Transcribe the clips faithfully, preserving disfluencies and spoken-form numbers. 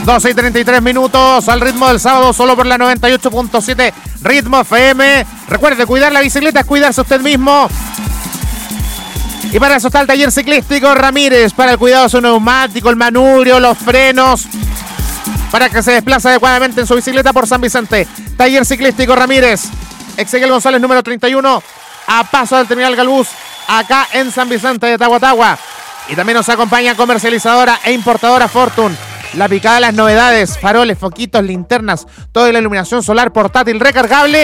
doce y treinta y tres minutos al ritmo del sábado, solo por la noventa y ocho punto siete Ritmo F M. Recuerde, cuidar la bicicleta es cuidarse usted mismo. Y para eso está el taller ciclístico Ramírez, para el cuidado de su neumático, el manubrio, los frenos, para que se desplace adecuadamente en su bicicleta por San Vicente. Taller ciclístico Ramírez, Exequiel González número treinta y uno, a paso del terminal Galbús, acá en San Vicente de Tahuatahua. Y también nos acompaña comercializadora e importadora Fortune. La picada de las novedades, faroles, foquitos, linternas, toda la iluminación solar portátil recargable,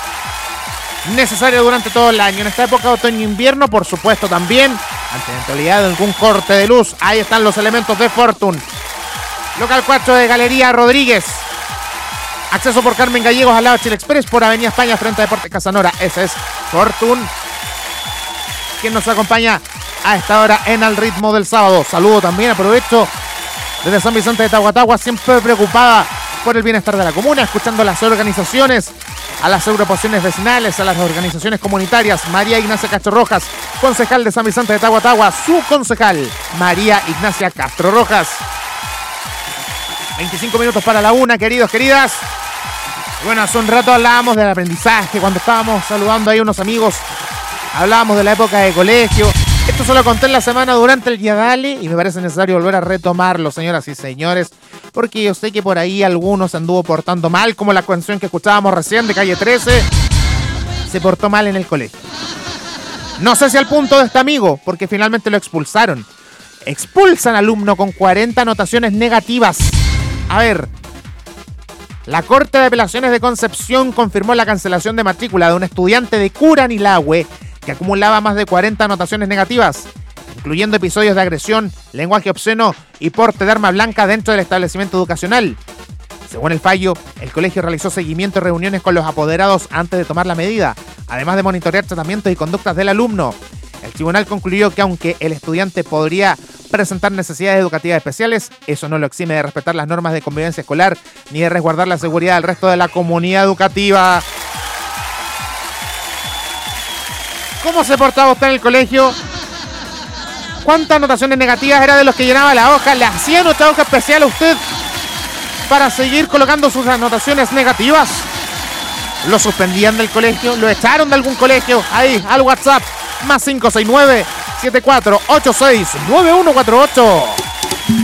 necesario durante todo el año. En esta época de otoño-invierno, por supuesto, también, ante la eventualidad de algún corte de luz, ahí están los elementos de Fortune. Local cuatro de Galería Rodríguez. Acceso por Carmen Gallegos al lado de Chile Express, por Avenida España frente a Deportes Casanora. Ese es Fortune, quien nos acompaña a esta hora en Al Ritmo del Sábado. Saludo también, aprovecho, desde San Vicente de Tahuatahua, siempre preocupada por el bienestar de la comuna, escuchando a las organizaciones, a las agrupaciones vecinales, a las organizaciones comunitarias. María Ignacia Castro Rojas, concejal de San Vicente de Tahuatahua, su concejal, María Ignacia Castro Rojas. veinticinco minutos para la una, queridos, queridas. Bueno, hace un rato hablábamos del aprendizaje, cuando estábamos saludando ahí a unos amigos, hablábamos de la época de colegio. Esto se lo conté en la semana durante el Día Dale y me parece necesario volver a retomarlo, señoras y señores, porque yo sé que por ahí algunos se anduvo portando mal, como la canción que escuchábamos recién de Calle trece, se portó mal en el colegio. No sé si al punto de este amigo, porque finalmente lo expulsaron. Expulsan alumno con cuarenta anotaciones negativas. A ver, la Corte de Apelaciones de Concepción confirmó la cancelación de matrícula de un estudiante de Curanilahue que acumulaba más de cuarenta anotaciones negativas, incluyendo episodios de agresión, lenguaje obsceno y porte de arma blanca dentro del establecimiento educacional. Según el fallo, el colegio realizó seguimiento y reuniones con los apoderados antes de tomar la medida, además de monitorear tratamientos y conductas del alumno. El tribunal concluyó que aunque el estudiante podría presentar necesidades educativas especiales, eso no lo exime de respetar las normas de convivencia escolar ni de resguardar la seguridad del resto de la comunidad educativa. ¿Cómo se portaba usted en el colegio? ¿Cuántas anotaciones negativas era de los que llenaba la hoja? ¿Le hacían otra hoja especial a usted para seguir colocando sus anotaciones negativas? ¿Lo suspendían del colegio? ¿Lo echaron de algún colegio? Ahí, al WhatsApp, más cinco seis nueve, siete cuatro ocho seis, nueve uno cuatro ocho.